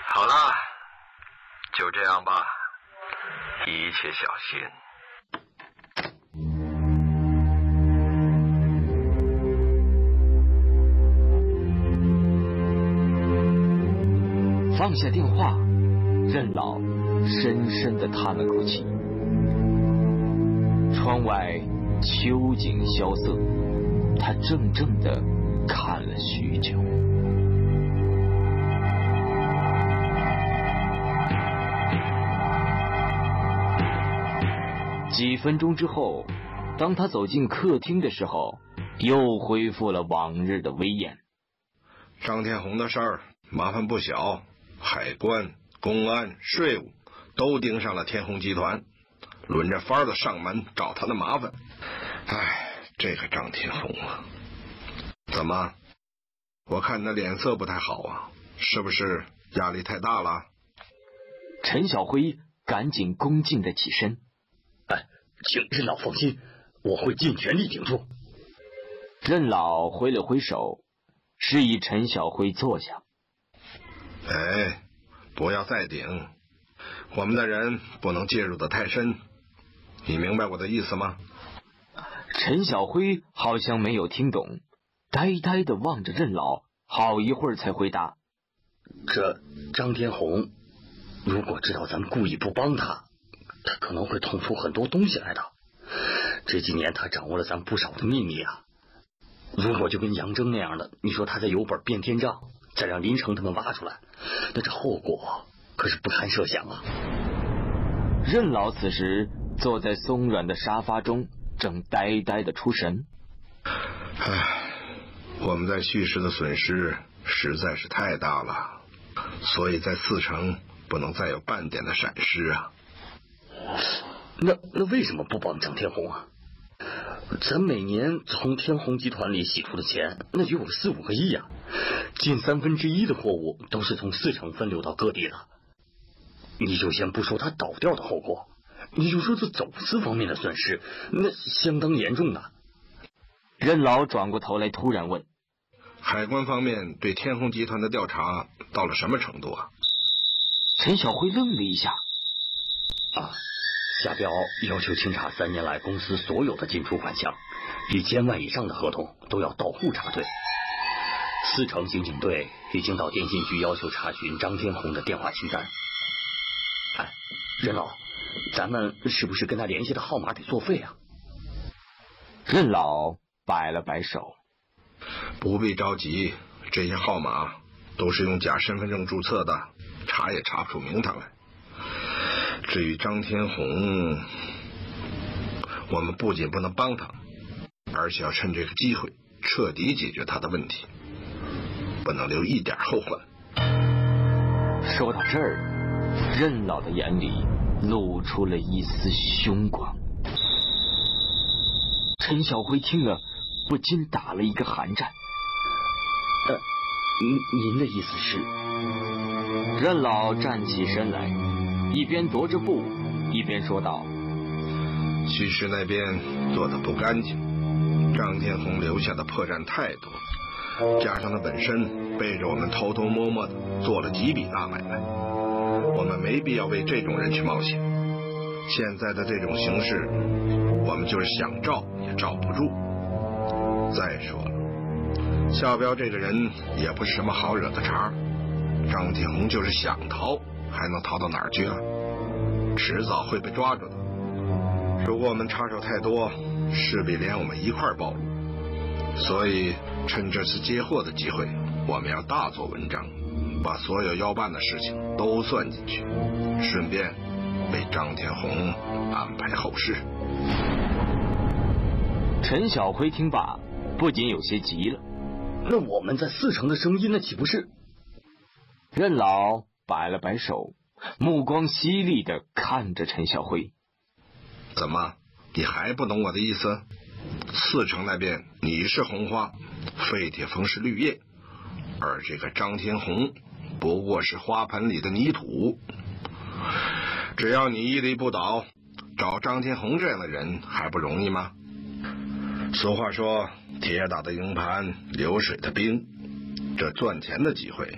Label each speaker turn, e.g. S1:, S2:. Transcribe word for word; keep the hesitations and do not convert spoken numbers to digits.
S1: 好了，就这样吧，一切小心。
S2: 放下电话，任老深深地叹了口气。窗外秋景萧瑟，他怔怔地看了许久。几分钟之后，当他走进客厅的时候，又恢复了往日的威严。
S3: 张天红的事儿麻烦不小，海关、公安、税务都盯上了天红集团，轮着法儿的上门找他的麻烦。唉，这个张天红啊，怎么？我看你的脸色不太好啊，是不是压力太大了？
S2: 陈小辉赶紧恭敬地起身。
S4: 哎，请任老放心，我会尽全力顶住。
S2: 任老挥了挥手，示意陈小辉坐下。
S3: 哎，不要再顶，我们的人不能介入得太深，你明白我的意思吗？
S2: 陈小辉好像没有听懂，呆呆地望着任老，好一会儿才回答：
S4: 这张天红如果知道咱们故意不帮他，他可能会捅出很多东西来的。这几年他掌握了咱不少的秘密啊，如果就跟杨征那样的，你说他在有本变天账，再让林成他们挖出来，那这后果可是不堪设想啊。
S2: 任老此时坐在松软的沙发中，正呆呆的出神。
S3: 唉，我们在叙事的损失实在是太大了，所以在四城不能再有半点的闪失啊。
S4: 那那为什么不帮张天红啊？咱每年从天红集团里洗出的钱，那就有四五个亿啊，近三分之一的货物都是从四城分流到各地的。你就先不说他倒掉的后果，你就说这走私方面的损失，那相当严重的。
S2: 任老转过头来突然问：
S3: 海关方面对天红集团的调查到了什么程度啊？
S2: 陈小辉愣了一下。
S4: 啊，下标要求清查三年来公司所有的进出款项，一千万以上的合同都要到户查对。四城刑警队已经到电信局要求查询张天红的电话清单。哎，任老，咱们是不是跟他联系的号码得作废啊？
S2: 任老摆了摆手：
S3: 不必着急，这些号码都是用假身份证注册的，查也查不出名堂来。至于张天红，我们不仅不能帮他，而且要趁这个机会彻底解决他的问题，不能留一点后患。
S2: 说到这儿，任老的眼里露出了一丝凶光。陈小辉听了不禁打了一个寒战。
S4: 呃，您您的意思是？
S2: 任老站起身来，一边踱着步，一边说道：
S3: 叙事那边做的不干净，张天红留下的破绽太多，加上他本身背着我们偷偷摸摸的做了几笔大买卖，我们没必要为这种人去冒险。现在的这种形势，我们就是想罩也罩不住。再说了，夏彪这个人也不是什么好惹的茬，张天红就是想逃，还能逃到哪儿去啊？迟早会被抓住的。如果我们插手太多，势必连我们一块儿暴露。所以趁这次接货的机会，我们要大做文章，把所有要办的事情都算进去，顺便为张天红安排后事。
S2: 陈小辉听罢，不仅有些急了。
S4: 那我们在四城的生意，那岂不是？
S2: 任老摆了摆手，目光犀利地看着陈小辉。
S3: 怎么，你还不懂我的意思？四城那边你是红花，废铁峰是绿叶，而这个张天红不过是花盆里的泥土。只要你屹立不倒，找张天红这样的人还不容易吗？俗话说，铁打的营盘流水的兵，这赚钱的机会